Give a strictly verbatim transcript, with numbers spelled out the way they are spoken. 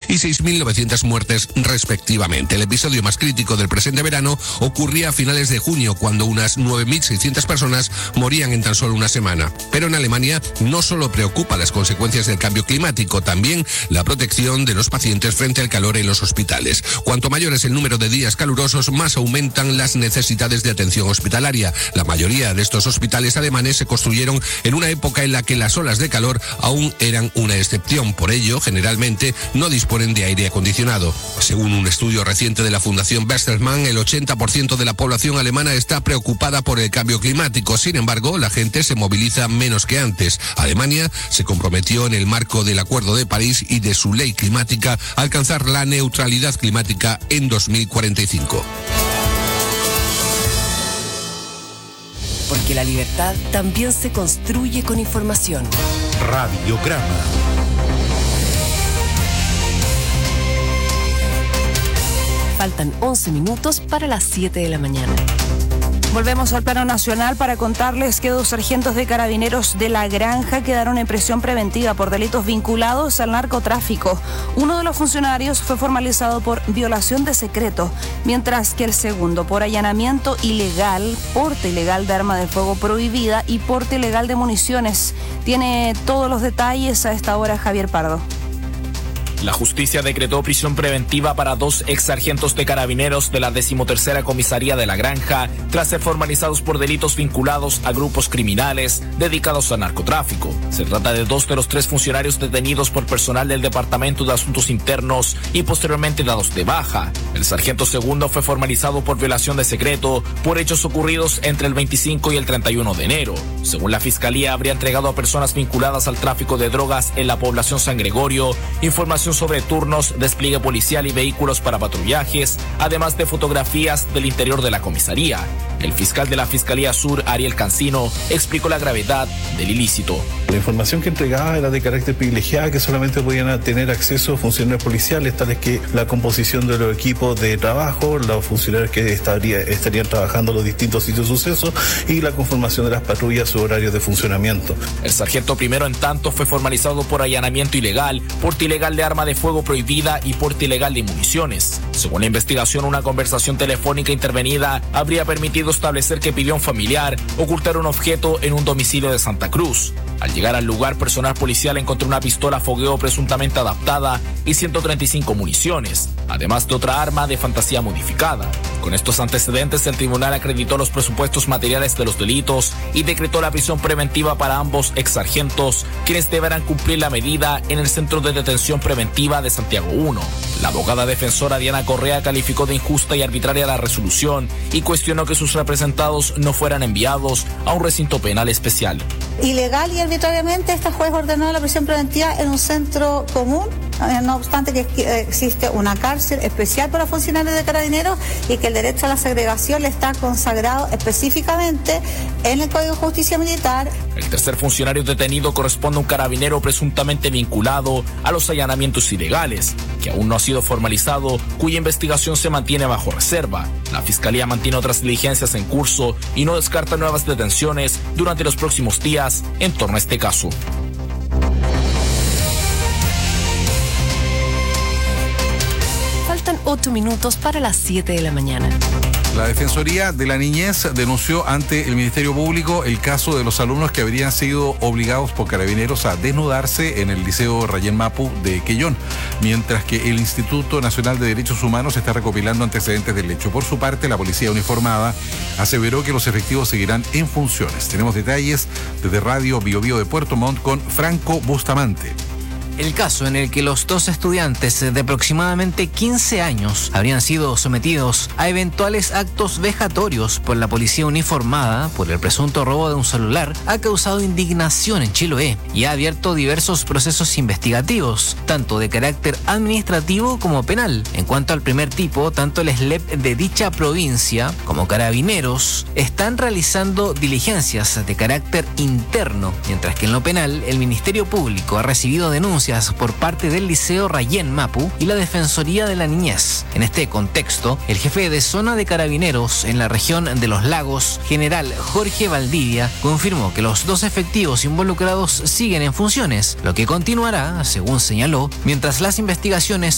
y seis mil novecientas muertes respectivamente. El episodio más crítico del presente verano ocurría a finales de junio, cuando unas nueve mil seiscientas personas morían en tan solo una semana. Pero en Alemania no solo preocupa las consecuencias del cambio climático, también la protección de los pacientes frente al calor en los hospitales. Cuanto mayor es el número de días calurosos, más aumentan las necesidades de atención hospitalaria. La mayoría de estos hospitales alemanes se construyeron en una época en la que las olas de calor aún eran una excepción. Por ello, generalmente no disponen de aire acondicionado. Según un estudio reciente de la Fundación Bertelsmann, el ochenta por ciento de la población alemana está preocupada por el cambio climático. Sin embargo, la gente se moviliza menos que antes. Alemania se comprometió en el marco del Acuerdo de París y de su ley climática a alcanzar la neutralidad climática en dos mil cuarenta y cinco. Porque la libertad también se construye con información. Radiograma. Faltan once minutos para las siete de la mañana. Volvemos al plano nacional para contarles que dos sargentos de carabineros de La Granja quedaron en prisión preventiva por delitos vinculados al narcotráfico. Uno de los funcionarios fue formalizado por violación de secreto, mientras que el segundo por allanamiento ilegal, porte ilegal de arma de fuego prohibida y porte ilegal de municiones. Tiene todos los detalles a esta hora Javier Pardo. La justicia decretó prisión preventiva para dos ex sargentos de carabineros de la decimotercera comisaría de La Granja tras ser formalizados por delitos vinculados a grupos criminales dedicados al narcotráfico. Se trata de dos de los tres funcionarios detenidos por personal del Departamento de Asuntos Internos y posteriormente dados de baja. El sargento segundo fue formalizado por violación de secreto por hechos ocurridos entre el veinticinco y el treinta y uno de enero. Según la Fiscalía, habría entregado a personas vinculadas al tráfico de drogas en la población San Gregorio información sobre turnos, despliegue policial y vehículos para patrullajes, además de fotografías del interior de la comisaría. El fiscal de la Fiscalía Sur, Ariel Cancino, explicó la gravedad del ilícito. La información que entregaba era de carácter privilegiado, que solamente podían tener acceso funcionarios policiales, tales que la composición de los equipos de trabajo, los funcionarios que estaría, estarían trabajando en los distintos sitios de suceso y la conformación de las patrullas, su horario de funcionamiento. El sargento primero, en tanto, fue formalizado por allanamiento ilegal, porte ilegal de arma de fuego prohibida y porte ilegal de municiones. Según la investigación, una conversación telefónica intervenida habría permitido establecer que pidió a un familiar ocultar un objeto en un domicilio de Santa Cruz. Al llegar al lugar, personal policial encontró una pistola fogueo presuntamente adaptada y ciento treinta y cinco municiones, además de otra arma de fantasía modificada. Con estos antecedentes, el tribunal acreditó los presupuestos materiales de los delitos y decretó la prisión preventiva para ambos ex sargentos, quienes deberán cumplir la medida en el Centro de Detención Preventiva de Santiago uno. La abogada defensora Diana Correa calificó de injusta y arbitraria la resolución y cuestionó que sus representados no fueran enviados a un recinto penal especial. Ilegal y arbitrariamente esta juez ordenó la prisión preventiva en un centro común, no obstante que existe una cárcel especial para funcionarios de carabineros y que el derecho a la segregación le está consagrado específicamente en el Código de Justicia Militar. El tercer funcionario detenido corresponde a un carabinero presuntamente vinculado a los allanamientos ilegales, que aún no ha sido formalizado, cuya investigación se mantiene bajo reserva. La Fiscalía mantiene otras diligencias en curso y no descarta nuevas detenciones durante los próximos días en torno a este caso. Faltan ocho minutos para las siete de la mañana. La Defensoría de la Niñez denunció ante el Ministerio Público el caso de los alumnos que habrían sido obligados por carabineros a desnudarse en el Liceo Rayén Mapu de Quellón, mientras que el Instituto Nacional de Derechos Humanos está recopilando antecedentes del hecho. Por su parte, la policía uniformada aseveró que los efectivos seguirán en funciones. Tenemos detalles desde Radio Bio Bio de Puerto Montt con Franco Bustamante. El caso en el que los dos estudiantes de aproximadamente quince años habrían sido sometidos a eventuales actos vejatorios por la policía uniformada por el presunto robo de un celular ha causado indignación en Chiloé y ha abierto diversos procesos investigativos, tanto de carácter administrativo como penal. En cuanto al primer tipo, tanto el S L E P de dicha provincia como Carabineros están realizando diligencias de carácter interno, mientras que en lo penal el Ministerio Público ha recibido denuncias por parte del Liceo Rayén Mapu y la Defensoría de la Niñez. En este contexto, el jefe de zona de Carabineros en la región de Los Lagos, general Jorge Valdivia, confirmó que los dos efectivos involucrados siguen en funciones, lo que continuará, según señaló, mientras las investigaciones